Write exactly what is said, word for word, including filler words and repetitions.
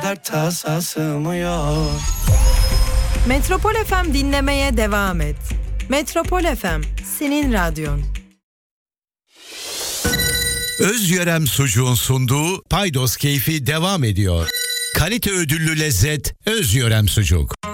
dert tasa sığmıyor. Metropol F M dinlemeye devam et. Metropol F M, senin radyon. Özyörem Sucuğun sunduğu Paydos Keyfi devam ediyor. Kalite ödüllü lezzet Özyörem Sucuk.